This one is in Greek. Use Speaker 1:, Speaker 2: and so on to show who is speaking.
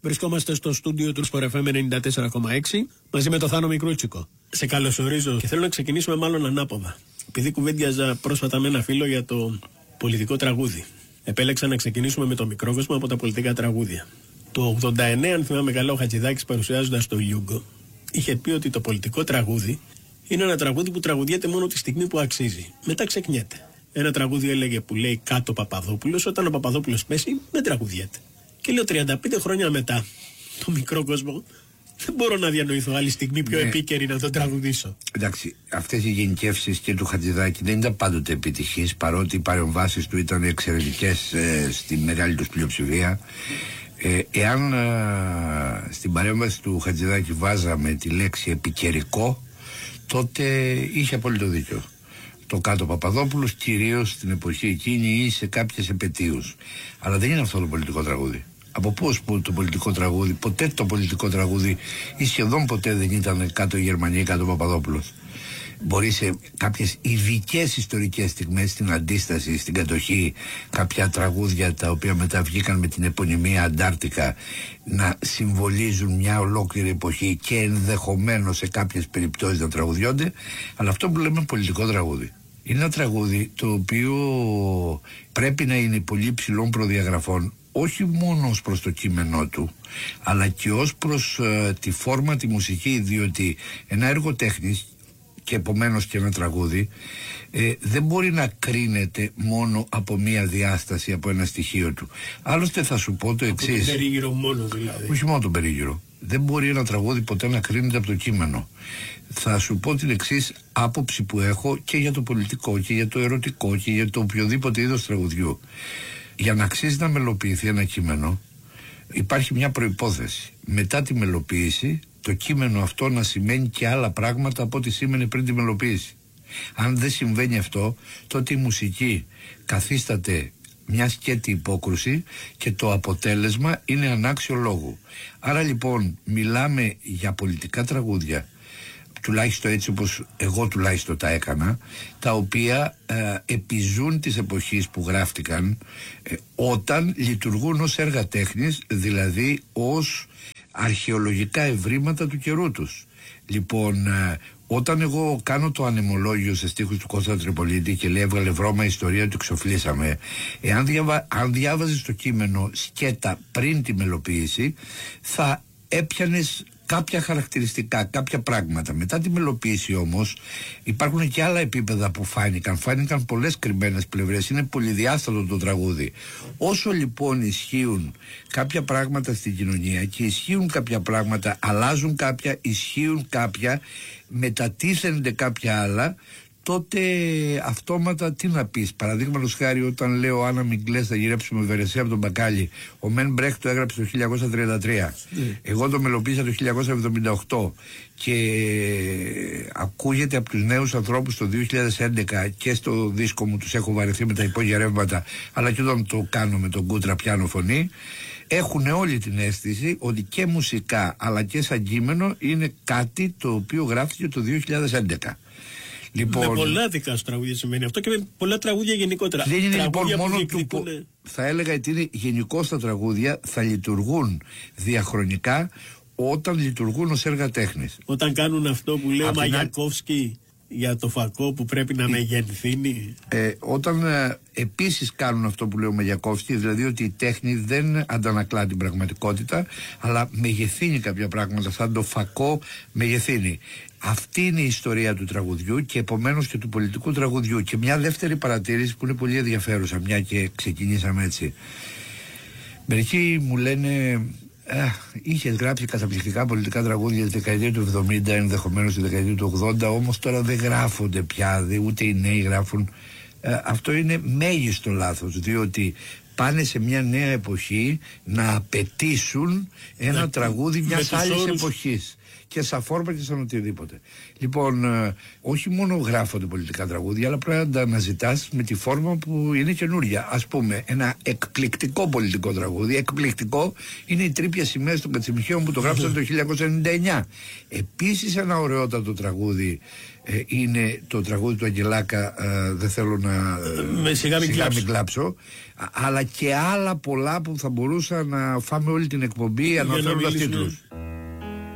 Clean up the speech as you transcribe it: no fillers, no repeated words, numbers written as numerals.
Speaker 1: Βρισκόμαστε στο στούντιο του Sport FM 94,6 μαζί με τον Θάνο Μικρούτσικο. Σε καλωσορίζω και θέλω να ξεκινήσουμε μάλλον ανάποδα. Επειδή κουβέντιαζα πρόσφατα με ένα φίλο για το πολιτικό τραγούδι, επέλεξα να ξεκινήσουμε με το μικρό κόσμο από τα πολιτικά τραγούδια. Το 89, αν θυμάμαι καλά, ο Χατζηδάκης παρουσιάζοντας το Γιούγκο είχε πει ότι το πολιτικό τραγούδι είναι ένα τραγούδι που τραγουδιέται μόνο τη στιγμή που αξίζει. Μετά ξεχνιέται. Ένα τραγούδι έλεγε που λέει κάτω Παπαδόπουλος, όταν ο Παπαδόπουλος πέσει δεν τραγουδιέται. Και λέω 35 χρόνια μετά, το μικρό κόσμο, δεν μπορώ να διανοηθώ άλλη στιγμή πιο επίκαιρη να το τραγουδήσω.
Speaker 2: Εντάξει, αυτές οι γενικεύσεις και του Χατζηδάκη δεν ήταν πάντοτε επιτυχείς, παρότι οι παρεμβάσεις του ήταν εξαιρετικές στη μεγάλη τους πλειοψηφία. Εάν στην παρέμβαση του Χατζηδάκη βάζαμε τη λέξη επικαιρικό, τότε είχε απόλυτο δίκιο. Το κάτω Παπαδόπουλος, κυρίως στην εποχή εκείνη ή σε κάποιες επετείους. Αλλά δεν είναι αυτό το πολιτικό τραγούδι. Από πώς που το πολιτικό τραγούδι, ποτέ το πολιτικό τραγούδι ή σχεδόν ποτέ δεν ήταν κάτω Γερμανία ή κάτω Παπαδόπουλος. Μπορεί σε κάποιες ειδικές ιστορικές στιγμές, στην αντίσταση, στην κατοχή, κάποια τραγούδια τα οποία μετά βγήκαν με την επωνυμία Αντάρτικα να συμβολίζουν μια ολόκληρη εποχή και ενδεχομένως σε κάποιες περιπτώσεις να τραγουδιώνται, αλλά αυτό που λέμε πολιτικό τραγούδι είναι ένα τραγούδι το οποίο πρέπει να είναι πολύ ψηλών προδιαγραφών, όχι μόνο ως προς το κείμενό του, αλλά και ως προς τη φόρμα, τη μουσική, διότι ένα έργο τέχνης και επομένως και ένα τραγούδι δεν μπορεί να κρίνεται μόνο από μία διάσταση, από ένα στοιχείο του. Άλλωστε θα σου πω το εξής.
Speaker 1: Τον περίγυρο μόνο δηλαδή.
Speaker 2: Όχι μόνο τον περίγυρο. Δεν μπορεί ένα τραγούδι ποτέ να κρίνεται από το κείμενο. Θα σου πω την εξής άποψη που έχω και για το πολιτικό και για το ερωτικό και για το οποιοδήποτε είδος τραγουδιού. Για να αξίζει να μελοποιηθεί ένα κείμενο υπάρχει μια προϋπόθεση. Μετά τη μελοποίηση το κείμενο αυτό να σημαίνει και άλλα πράγματα από ό,τι σήμαινε πριν τη μελοποίηση. Αν δεν συμβαίνει αυτό, τότε η μουσική καθίσταται μια σκέτη υπόκρουση και το αποτέλεσμα είναι ανάξιο λόγου. Άρα λοιπόν μιλάμε για πολιτικά τραγούδια, τουλάχιστον έτσι όπως εγώ τουλάχιστον τα έκανα, τα οποία επιζούν της εποχής που γράφτηκαν όταν λειτουργούν ως έργα τέχνης, δηλαδή ως αρχαιολογικά ευρήματα του καιρού τους. Λοιπόν, όταν εγώ κάνω το ανεμολόγιο σε στίχους του Κώστα Τρυπολίτη και λέει έβγαλε βρώμα ιστορία του εξοφλήσαμε, αν διάβαζες το κείμενο σκέτα πριν τη μελοποίηση θα έπιανες κάποια χαρακτηριστικά, κάποια πράγματα. Μετά τη μελοποίηση όμως υπάρχουν και άλλα επίπεδα που φάνηκαν πολλές κρυμμένες πλευρές, είναι πολυδιάστατο το τραγούδι. Όσο λοιπόν ισχύουν κάποια πράγματα στην κοινωνία και ισχύουν κάποια πράγματα, αλλάζουν κάποια, ισχύουν κάποια, μετατίθενται κάποια άλλα, τότε αυτόματα τι να πεις. Παραδείγματος χάρη, όταν λέω Άννα Μιγκλές θα γυρέψουμε Βερεσία από τον Μπακάλι, ο Μεν Μπρέχτ το έγραψε το 1933, εγώ το μελοποίησα το 1978 και ακούγεται από τους νέους ανθρώπους το 2011 και στο δίσκο μου τους έχω βαρεθεί με τα υπόγεια ρεύματα, αλλά και όταν το κάνω με τον Κούτρα πιάνο φωνή, έχουν όλη την αίσθηση ότι και μουσικά αλλά και σαν κείμενο είναι κάτι το οποίο γράφτηκε το 2011. Λοιπόν,
Speaker 1: με πολλά δικά σου τραγούδια σημαίνει αυτό και με πολλά τραγούδια γενικότερα.
Speaker 2: Δεν είναι λοιπόν μόνο του. Θα έλεγα ότι είναι γενικώς τα τραγούδια θα λειτουργούν διαχρονικά όταν λειτουργούν ως έργα τέχνης.
Speaker 1: Όταν κάνουν αυτό που λέει ο Μαγιακόφσκι για το φακό που πρέπει να μεγενθύνει.
Speaker 2: Όταν επίσης κάνουν αυτό που λέει ο Μαγιακόφσκι, δηλαδή ότι η τέχνη δεν αντανακλά την πραγματικότητα, αλλά μεγεθύνει κάποια πράγματα, σαν το φακό μεγεθύνει. Αυτή είναι η ιστορία του τραγουδιού και επομένως και του πολιτικού τραγουδιού. Και μια δεύτερη παρατήρηση που είναι πολύ ενδιαφέρουσα, μια και ξεκινήσαμε έτσι. Μερικοί μου λένε είχες γράψει καταπληκτικά πολιτικά τραγούδια τη δεκαετία του 70, ενδεχομένως τη δεκαετία του 80, όμως τώρα δεν γράφονται πια, ούτε οι νέοι γράφουν. Αυτό είναι μέγιστο λάθος, διότι πάνε σε μια νέα εποχή να απαιτήσουν ένα τραγούδι μιας άλλης εποχής. και στα φόρμα και σαν οτιδήποτε. Λοιπόν, όχι μόνο γράφονται πολιτικά τραγούδια, αλλά πρέπει να τα αναζητάς με τη φόρμα που είναι καινούρια. Ας πούμε, ένα εκπληκτικό πολιτικό τραγούδι, εκπληκτικό, είναι οι Τρίπιες Σημαίες των Κατσιμιχαίων που το γράψαν το 1999. Επίσης ένα ωραιότατο τραγούδι είναι το τραγούδι του Αγγελάκα, δεν θέλω να
Speaker 1: σιγά μην
Speaker 2: κλάψω, αλλά και άλλα πολλά που θα μπορούσα να φάμε όλη την εκπομπή αναφέροντας τίτλους.